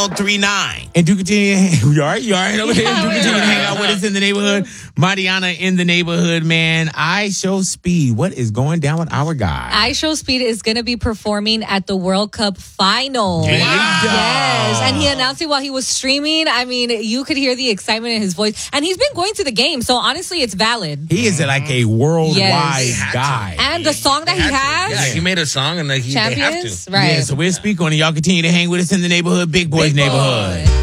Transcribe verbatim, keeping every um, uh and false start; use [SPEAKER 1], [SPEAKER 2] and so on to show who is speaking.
[SPEAKER 1] three nine. And do continue, you all right? You all right over here? Do continue to hang out with us in the neighborhood. Mariana in the neighborhood, man. I Show Speed. What is going down with our guy?
[SPEAKER 2] I Show Speed is going to be performing at the World Cup final.
[SPEAKER 1] Wow.
[SPEAKER 2] Yes. And he announced it while he was streaming. I mean, you could hear the excitement in his voice. And he's been going to the game. So honestly, it's valid.
[SPEAKER 1] He is like a worldwide
[SPEAKER 2] Yes.
[SPEAKER 1] guy.
[SPEAKER 2] And the song that he has.
[SPEAKER 3] Yeah, he made a song and like, he, they have
[SPEAKER 2] Champions.
[SPEAKER 3] to.
[SPEAKER 2] Right.
[SPEAKER 1] Yeah, so we'll speak on it. Y'all continue to hang with us in the neighborhood. Big Boys
[SPEAKER 2] Big
[SPEAKER 1] Neighborhood.
[SPEAKER 2] Boy.